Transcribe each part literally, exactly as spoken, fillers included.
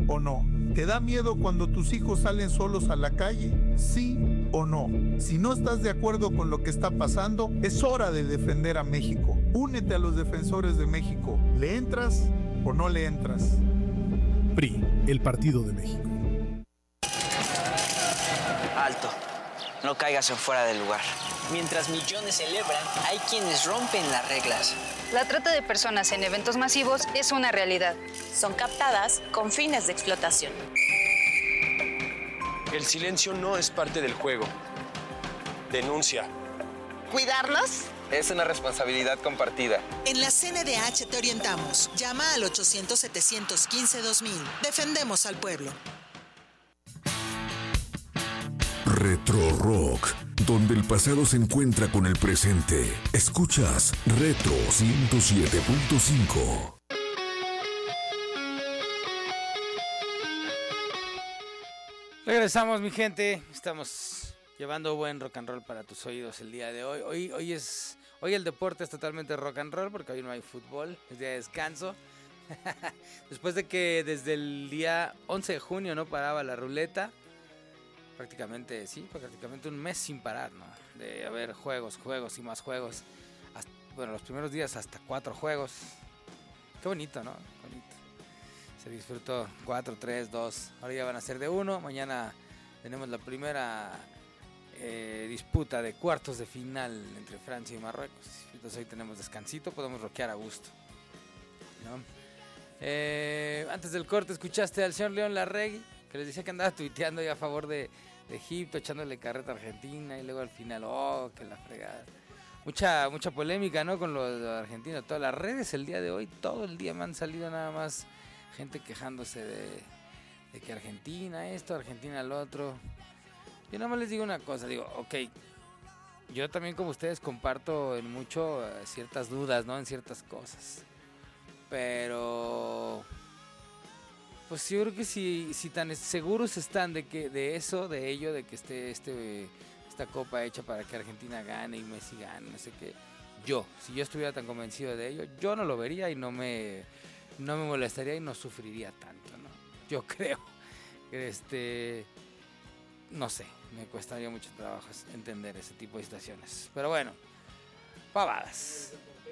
o no? ¿Te da miedo cuando tus hijos salen solos a la calle? ¿Sí o no? Si no estás de acuerdo con lo que está pasando, es hora de defender a México. Únete a los defensores de México. ¿Le entras o no le entras? P R I, el Partido de México. Alto. No caigas en fuera del lugar. Mientras millones celebran, hay quienes rompen las reglas. La trata de personas en eventos masivos es una realidad. Son captadas con fines de explotación. El silencio no es parte del juego. Denuncia. ¿Cuidarlos? Es una responsabilidad compartida. En la C N D H te orientamos. Llama al ochocientos, setecientos quince, dos mil. Defendemos al pueblo. Retro Rock, donde el pasado se encuentra con el presente. Escuchas Retro ciento siete punto cinco. Regresamos, mi gente. Estamos llevando buen rock and roll para tus oídos el día de hoy. Hoy, hoy es, hoy el deporte es totalmente rock and roll porque hoy no hay fútbol, es día de descanso. Después de que desde el día once de junio no paraba la ruleta, prácticamente, sí, prácticamente un mes sin parar, ¿no? De haber juegos, juegos y más juegos. Hasta, bueno, los primeros días hasta cuatro juegos. Qué bonito, ¿no? Bonito. Se disfrutó cuatro, tres, dos. Ahora ya van a ser de uno. Mañana tenemos la primera eh, disputa de cuartos de final entre Francia y Marruecos. Entonces hoy tenemos descansito, podemos rockear a gusto, ¿no? Eh, antes del corte escuchaste al señor León Larregui, que les decía que andaba tuiteando ya a favor de, de Egipto, echándole carreta a Argentina, y luego al final, oh, que la fregada. Mucha, mucha polémica, ¿no? Con lo de Argentina, todas las redes el día de hoy, todo el día me han salido nada más gente quejándose de, de que Argentina esto, Argentina lo otro. Yo nada más les digo una cosa, digo, ok, yo también como ustedes comparto en mucho eh, ciertas dudas, ¿no? En ciertas cosas. Pero pues yo creo que si, si tan seguros están de que de eso, de ello, de que esté este, esta copa hecha para que Argentina gane y Messi gane, no sé qué, yo, si yo estuviera tan convencido de ello, yo no lo vería y no me, no me molestaría y no sufriría tanto, ¿no? Yo creo, este, no sé, me costaría mucho trabajo entender ese tipo de situaciones, pero bueno, pavadas.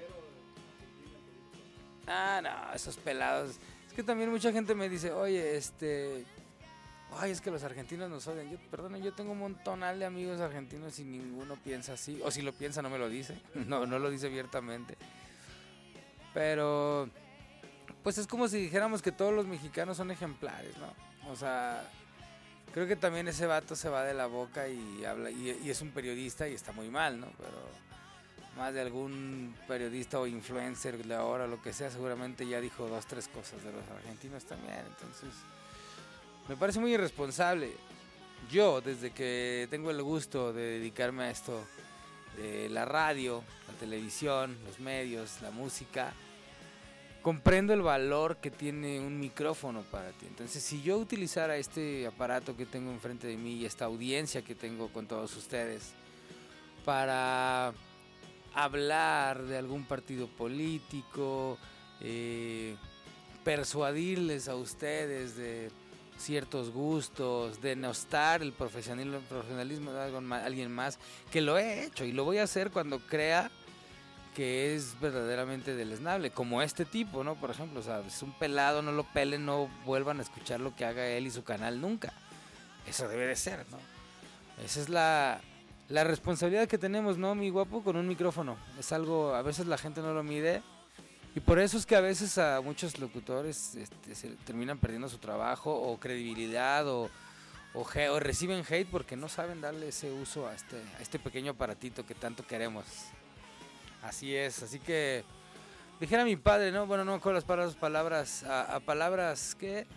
Ah, no, esos pelados. Es que también mucha gente me dice, oye, este... Ay, es que los argentinos nos odian. Yo, perdón, yo tengo un montonal de amigos argentinos y ninguno piensa así. O si lo piensa, no me lo dice. No, no lo dice abiertamente. Pero... pues es como si dijéramos que todos los mexicanos son ejemplares, ¿no? O sea... creo que también ese vato se va de la boca y habla... Y, y es un periodista y está muy mal, ¿no? Pero... más de algún periodista o influencer de ahora, lo que sea, seguramente ya dijo dos, tres cosas de los argentinos también. Entonces, me parece muy irresponsable. Yo, desde que tengo el gusto de dedicarme a esto, de la radio, la televisión, los medios, la música, comprendo el valor que tiene un micrófono para ti. Entonces, si yo utilizara este aparato que tengo enfrente de mí y esta audiencia que tengo con todos ustedes para hablar de algún partido político, eh, persuadirles a ustedes de ciertos gustos, denostar el profesionalismo, el profesionalismo de alguien más, que lo he hecho y lo voy a hacer cuando crea que es verdaderamente deleznable, como este tipo, ¿no? Por ejemplo, o sea, es un pelado, no lo pelen, no vuelvan a escuchar lo que haga él y su canal nunca. Eso debe de ser, ¿no? Esa es la... la responsabilidad que tenemos, ¿no, mi guapo? Con un micrófono. Es algo, a veces la gente no lo mide. Y por eso es que a veces a muchos locutores este, se terminan perdiendo su trabajo o credibilidad o, o, he, o reciben hate porque no saben darle ese uso a este, a este pequeño aparatito que tanto queremos. Así es, así que dijera mi padre, ¿no? Bueno, no me acuerdo las palabras, palabras a, a palabras, ¿qué?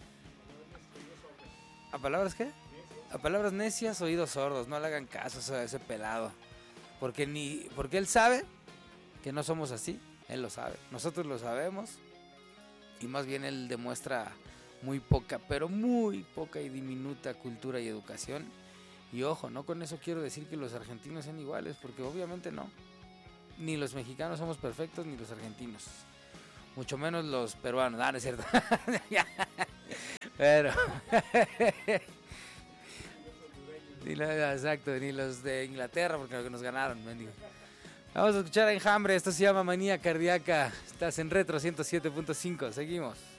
¿A palabras qué? A palabras necias, oídos sordos, no le hagan caso a ese pelado. Porque ni porque él sabe que no somos así, él lo sabe. Nosotros lo sabemos y más bien él demuestra muy poca, pero muy poca y diminuta cultura y educación. Y ojo, no con eso quiero decir que los argentinos sean iguales, porque obviamente no. Ni los mexicanos somos perfectos, ni los argentinos. Mucho menos los peruanos. Ah, no es cierto. Pero... ni la, exacto, ni los de Inglaterra, porque nos ganaron, mendigo. Vamos a escuchar a Enjambre, esto se llama Manía Cardíaca. Estás en Retro ciento siete punto cinco, seguimos.